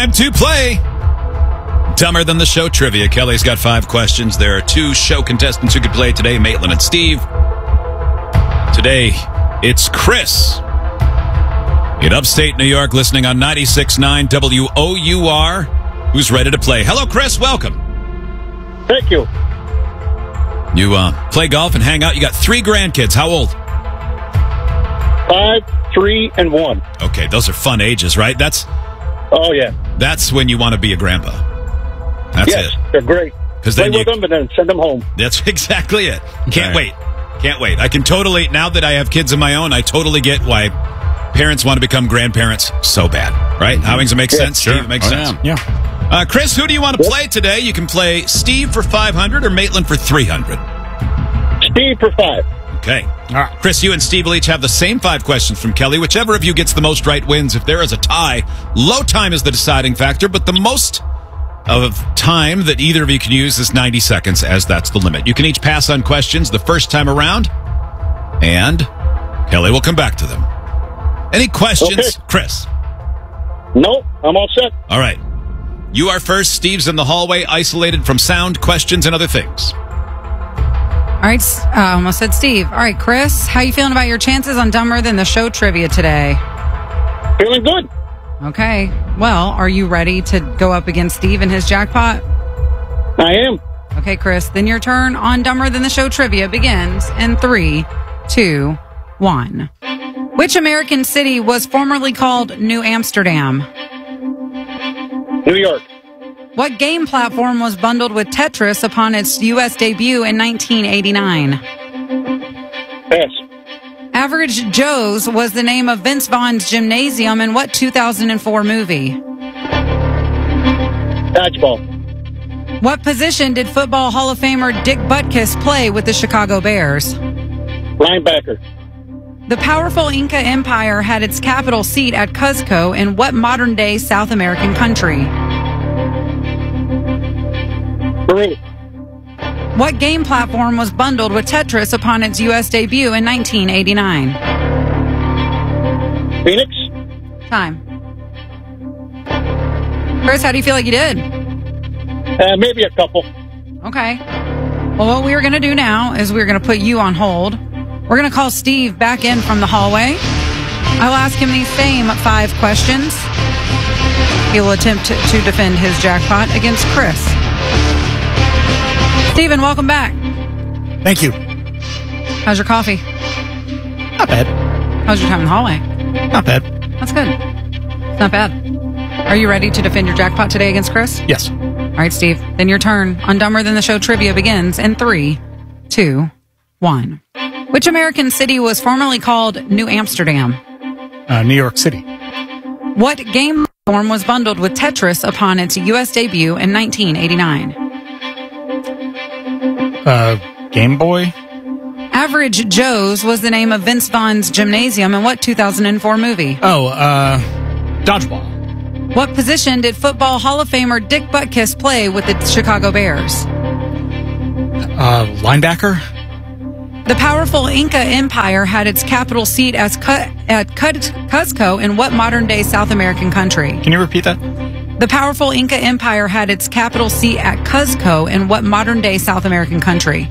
Time to play Dumber Than the Show Trivia. Kelly's got 5 questions. There are 2 show contestants who could play today, Maitland and Steve. Today, it's Chris in upstate New York, listening on 96.9 WOUR, who's ready to play. Hello, Chris. Welcome. Thank you. You play golf and hang out. You got 3 grandkids. How old? 5, 3, and 1. Okay, those are fun ages, right? Oh, yeah. That's when you want to be a grandpa. That's yes, it. They're great. Play with them and then send them home. That's exactly it. Can't wait. I can totally, now that I have kids of my own, I totally get why parents want to become grandparents so bad, right? How does it make sense? Sure. Steve, it makes sense. Yeah. Chris, who do you want to play today? You can play Steve for 500 or Maitland for 300. Steve for 5. Okay. All right. Chris, you and Steve will each have the same 5 questions from Kelly. Whichever of you gets the most right wins. If there is a tie, low time is the deciding factor, but the most of time that either of you can use is 90 seconds, as that's the limit. You can each pass on questions the first time around, and Kelly will come back to them. Any questions, okay. Chris? No, I'm all set. All right. You are first. Steve's in the hallway, isolated from sound, questions, and other things. All right, almost said Steve. All right, Chris, how you feeling about your chances on Dumber Than the Show trivia today? Feeling good. Okay. Well, are you ready to go up against Steve and his jackpot? I am. Okay, Chris, then your turn on Dumber Than the Show trivia begins in 3, 2, 1. Which American city was formerly called New Amsterdam? New York. What game platform was bundled with Tetris upon its U.S. debut in 1989? Pass. Average Joe's was the name of Vince Vaughn's gymnasium in what 2004 movie? Dodgeball. What position did Football Hall of Famer Dick Butkus play with the Chicago Bears? Linebacker. The powerful Inca Empire had its capital seat at Cuzco in what modern-day South American country? Peru. What game platform was bundled with Tetris upon its U.S. debut in 1989? Phoenix. Time. Chris, how do you feel like you did? Maybe a couple. Okay. Well, what we're going to do now is we're going to put you on hold. We're going to call Steve back in from the hallway. I'll ask him these same 5 questions. He will attempt to defend his jackpot against Chris. Steven, welcome back. Thank you. How's your coffee? Not bad. How's your time in the hallway? Not bad. That's good. It's not bad. Are you ready to defend your jackpot today against Chris? Yes. All right, Steve. Then your turn on Dumber Than the Show trivia begins in 3, 2, 1. Which American city was formerly called New Amsterdam? New York City. What game platform was bundled with Tetris upon its U.S. debut in 1989? Game Boy. Average Joe's was the name of Vince Vaughn's gymnasium in what 2004 movie? Dodgeball. What position did Football Hall of Famer Dick Butkus play with the Chicago Bears? Linebacker. The powerful Inca Empire had its capital seat at Cuzco in what modern-day South American country? Can you repeat that? The powerful Inca Empire had its capital seat at Cuzco in what modern-day South American country?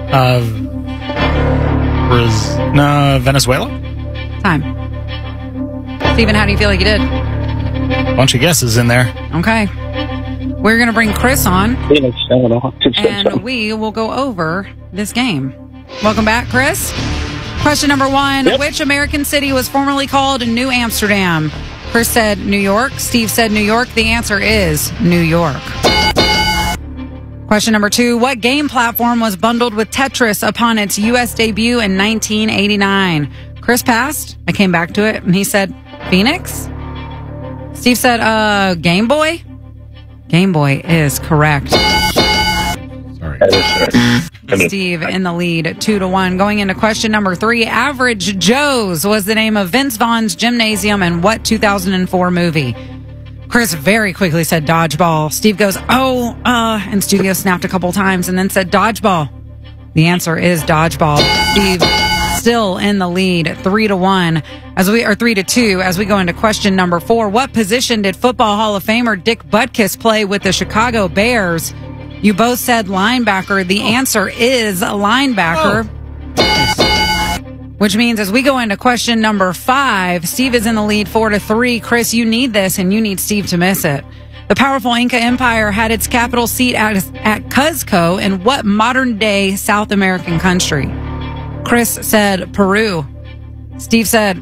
Venezuela? Time. Steven, how do you feel like you did? Bunch of guesses in there. Okay. We're going to bring Chris on, Phoenix. I don't know. and we will go over this game. Welcome back, Chris. Question number 1. Yep. Which American city was formerly called New Amsterdam? Chris said New York. Steve said New York. The answer is New York. Question number 2. What game platform was bundled with Tetris upon its U.S. debut in 1989? Chris passed. I came back to it, and he said Phoenix. Steve said, Game Boy? Game Boy is correct. Sorry. Steve in the lead, 2-1. Going into question number 3. Average Joe's was the name of Vince Vaughn's gymnasium in what 2004 movie? Chris very quickly said Dodgeball. Steve goes, and studio snapped a couple times and then said Dodgeball. The answer is Dodgeball. Steve still in the lead 3-1 or 3-2 as we go into question number 4. What position did Football Hall of Famer Dick Butkus play with the Chicago Bears? You both said linebacker. The answer is linebacker. Which means as we go into question number 5, Steve is in the lead 4-3. Chris, you need this and you need Steve to miss it. The powerful Inca Empire had its capital seat at Cuzco in what modern-day South American country? Chris said Peru. Steve said,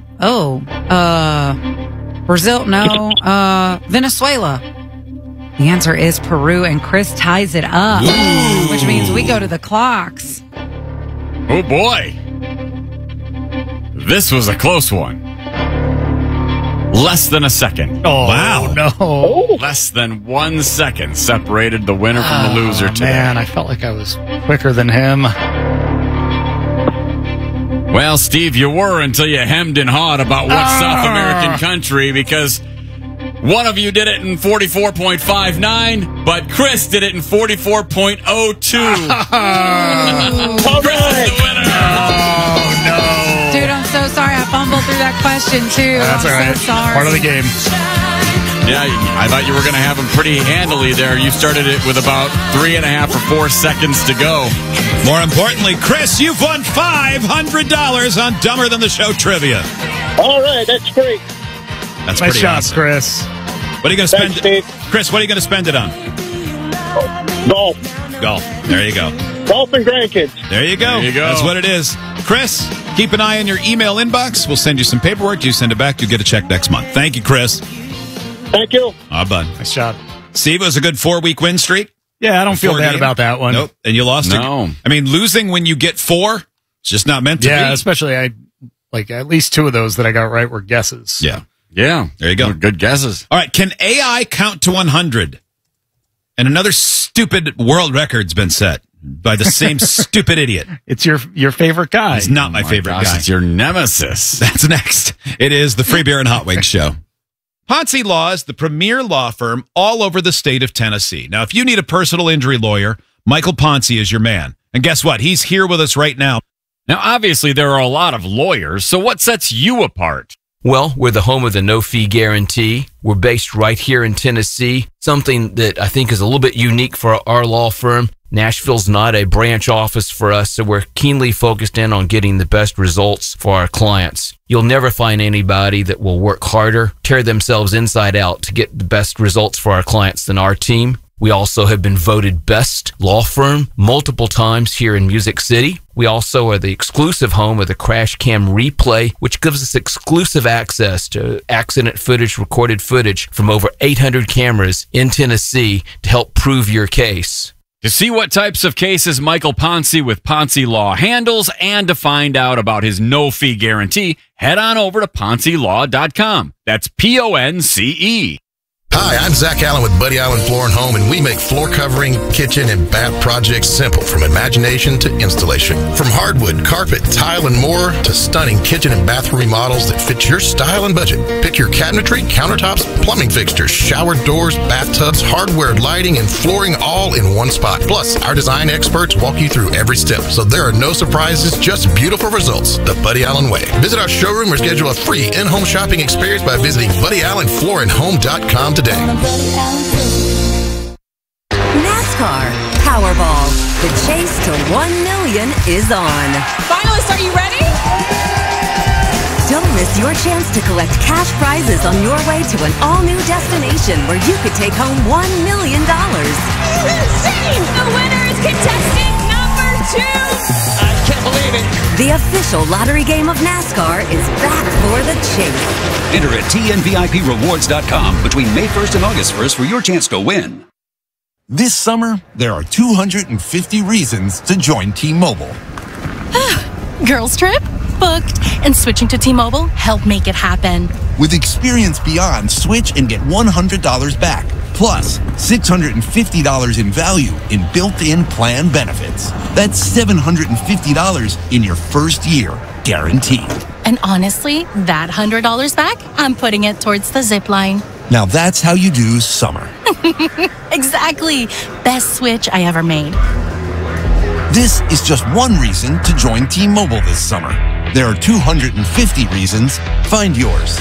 Brazil, no, Venezuela. The answer is Peru, and Chris ties it up, which means we go to the clocks. Oh, boy. This was a close one. Less than a second. Oh, Wow. no. Less than 1 second separated the winner from the loser today. Man, I felt like I was quicker than him. Well, Steve, you were until you hemmed and hawed about what South American country, because one of you did it in 44.59, but Chris did it in 44.02. Chris is the winner. Dude, I'm so sorry. I fumbled through that question, too. That's all I'm right. so sorry. Part of the game. Yeah, I thought you were going to have them pretty handily there. You started it with about 3.5 or 4 seconds to go. More importantly, Chris, you've won $500 on Dumber Than the Show trivia. All right, that's great. That's Nice pretty job, awesome. Chris. What are you going to spend Thanks, it? Chris, what are you going to spend it on? Golf. Golf. There you go. Golf and grandkids. There you go. There you go. That's what it is. Chris, keep an eye on your email inbox. We'll send you some paperwork. You send it back, you get a check next month. Thank you, Chris. Thank you. Bud. Nice job. Steve, it was a good 4-week win streak. Yeah, I don't feel 4 bad game. about that one. Nope. And you lost. No. I mean, losing when you get 4, it's just not meant to Yeah, be. especially at least 2 of those that I got right were guesses. Yeah. Yeah. There you go. Good guesses. All right. Can AI count to 100? And another stupid world record's been set by the same stupid idiot. It's your favorite guy. He's not my favorite Gosh, guy. it's your nemesis. That's next. It is the Free Beer and Hot Wings Show. Ponce Law is the premier law firm all over the state of Tennessee. Now, if you need a personal injury lawyer, Michael Ponce is your man. And guess what? He's here with us right now. Now, obviously, there are a lot of lawyers, so what sets you apart? Well, we're the home of the no-fee guarantee. We're based right here in Tennessee, something that I think is a little bit unique for our law firm. Nashville's not a branch office for us, so we're keenly focused in on getting the best results for our clients. You'll never find anybody that will work harder, tear themselves inside out to get the best results for our clients than our team. We also have been voted best law firm multiple times here in Music City. We also are the exclusive home of the Crash Cam Replay, which gives us exclusive access to accident footage, recorded footage from over 800 cameras in Tennessee to help prove your case. To see what types of cases Michael Ponce with Ponce Law handles and to find out about his no-fee guarantee, head on over to PonceLaw.com. That's PONCE. Hi, I'm Zach Allen with Buddy Allen Floor & Home, and we make floor covering, kitchen, and bath projects simple from imagination to installation. From hardwood, carpet, tile, and more to stunning kitchen and bathroom remodels that fit your style and budget. Pick your cabinetry, countertops, plumbing fixtures, shower doors, bathtubs, hardware, lighting, and flooring all in one spot. Plus, our design experts walk you through every step, so there are no surprises, just beautiful results the Buddy Allen way. Visit our showroom or schedule a free in-home shopping experience by visiting BuddyAllenFloorandHome.com today. NASCAR Powerball. The chase to 1 million is on. Finalists, are you ready? Don't miss your chance to collect cash prizes on your way to an all-new destination where you could take home $1 million. Insane! The winner is contestant number 2. I can't believe it. The official lottery game of NASCAR is back for the chase. Enter at TNVIPrewards.com between May 1st and August 1st for your chance to win. This summer, there are 250 reasons to join T-Mobile. Girls trip? Booked. And switching to T-Mobile helped make it happen. With Experience Beyond, switch and get $100 back. Plus, $650 in value in built-in plan benefits. That's $750 in your first year, guaranteed. And honestly, that $100 back, I'm putting it towards the zip line. Now that's how you do summer. Exactly. Best switch I ever made. This is just one reason to join T-Mobile this summer. There are 250 reasons. Find yours.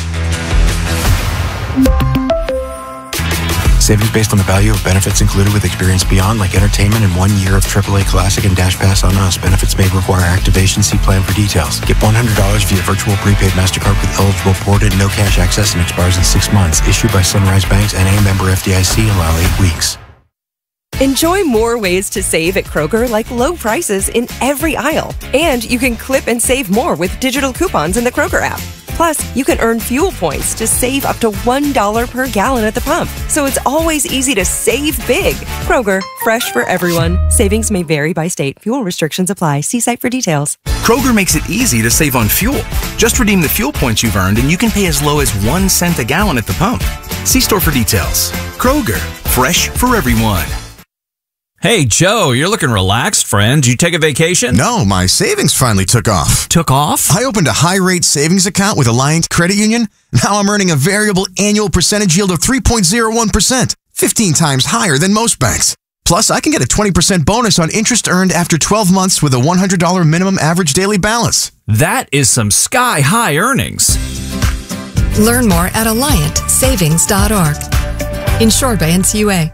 Savings based on the value of benefits included with Experience Beyond, like entertainment and 1 year of AAA Classic and Dash Pass on us. Benefits may require activation. See plan for details. Get $100 via virtual prepaid MasterCard with eligible ported, no cash access, and expires in 6 months. Issued by Sunrise Banks and a member FDIC. Allow 8 weeks. Enjoy more ways to save at Kroger, like low prices in every aisle. And you can clip and save more with digital coupons in the Kroger app. Plus, you can earn fuel points to save up to $1 per gallon at the pump. So it's always easy to save big. Kroger, fresh for everyone. Savings may vary by state. Fuel restrictions apply. See site for details. Kroger makes it easy to save on fuel. Just redeem the fuel points you've earned and you can pay as low as 1 cent a gallon at the pump. See store for details. Kroger, fresh for everyone. Hey, Joe, you're looking relaxed, friend. Did you take a vacation? No, my savings finally took off. Took off? I opened a high-rate savings account with Alliant Credit Union. Now I'm earning a variable annual percentage yield of 3.01%, 15 times higher than most banks. Plus, I can get a 20% bonus on interest earned after 12 months with a $100 minimum average daily balance. That is some sky-high earnings. Learn more at AlliantSavings.org. Insured by NCUA.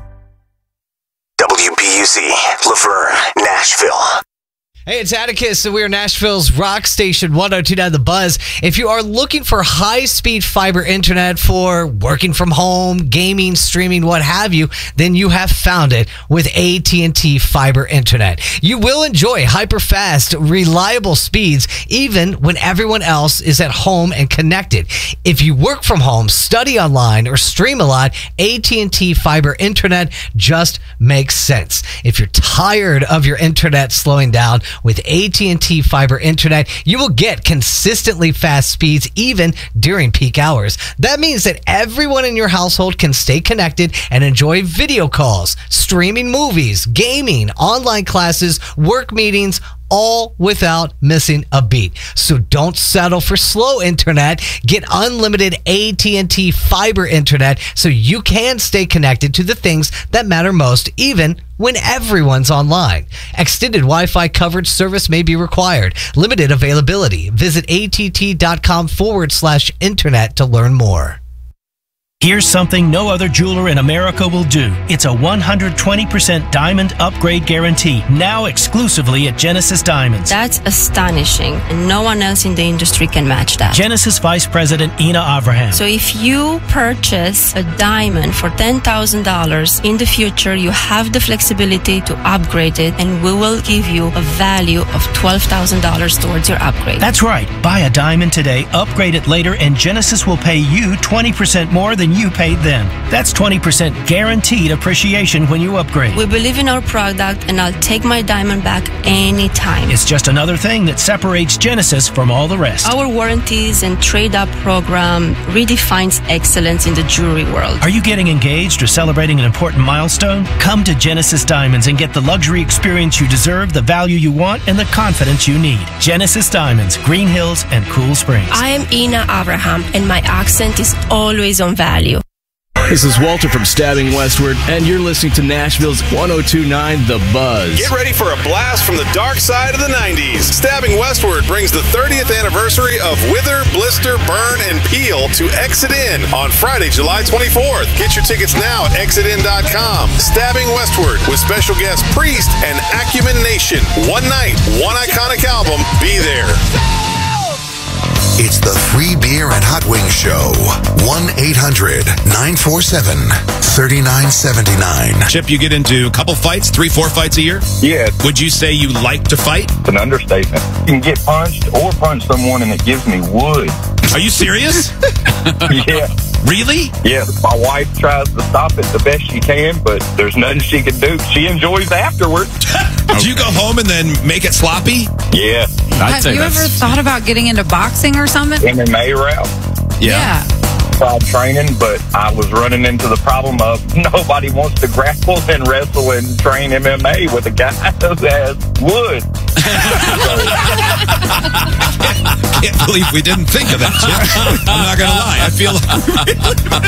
WBUZ, Laverne, Nashville. Hey, it's Atticus, and we are Nashville's rock station, 102.9 The Buzz. If you are looking for high-speed fiber internet for working from home, gaming, streaming, what have you, then you have found it with AT&T Fiber Internet. You will enjoy hyper-fast, reliable speeds, even when everyone else is at home and connected. If you work from home, study online, or stream a lot, AT&T Fiber Internet just makes sense. If you're tired of your internet slowing down, with AT&T Fiber Internet, you will get consistently fast speeds even during peak hours. That means that everyone in your household can stay connected and enjoy video calls, streaming movies, gaming, online classes, work meetings, all without missing a beat. So don't settle for slow internet. Get unlimited AT&T Fiber Internet so you can stay connected to the things that matter most, even when everyone's online. Extended Wi-Fi coverage service may be required. Limited availability. Visit att.com/internet to learn more. Here's something no other jeweler in America will do. It's a 120% diamond upgrade guarantee, now exclusively at Genesis Diamonds. That's astonishing, and no one else in the industry can match that. Genesis Vice President Ina Avraham. So if you purchase a diamond for $10,000, in the future you have the flexibility to upgrade it, and we will give you a value of $12,000 towards your upgrade. That's right. Buy a diamond today, upgrade it later, and Genesis will pay you 20% more than you paid them. That's 20% guaranteed appreciation when you upgrade. We believe in our product, and I'll take my diamond back anytime. It's just another thing that separates Genesis from all the rest. Our warranties and trade-up program redefines excellence in the jewelry world. Are you getting engaged or celebrating an important milestone? Come to Genesis Diamonds and get the luxury experience you deserve, the value you want, and the confidence you need. Genesis Diamonds, Green Hills, and Cool Springs. I am Ina Avraham, and my accent is always on value. This is Walter from Stabbing Westward, and you're listening to Nashville's 102.9 The Buzz. Get ready for a blast from the dark side of the 90s. Stabbing Westward brings the 30th anniversary of Wither, Blister, Burn, and Peel to Exit In on Friday, July 24th. Get your tickets now at exitin.com. Stabbing Westward with special guest Priest and Acumen Nation. One night, one iconic album. Be there. It's the Free Beer and Hot Wings Show. 1-800-947-3979. Chip, you get into a couple fights, 3-4 fights a year? Yeah. Would you say you like to fight? It's an understatement. You can get punched or punch someone and it gives me wood. Are you serious? Yeah. Really? Yeah. My wife tries to stop it the best she can, but there's nothing she can do. She enjoys afterwards. Do you go home and then make it sloppy? Yeah. Have you ever thought about getting into boxing or something? MMA route. Yeah. Tried training, but I was running into the problem of nobody wants to grapple and wrestle and train MMA with a guy who has wood. I can't believe we didn't think of that, Chip. I'm not going to lie. I feel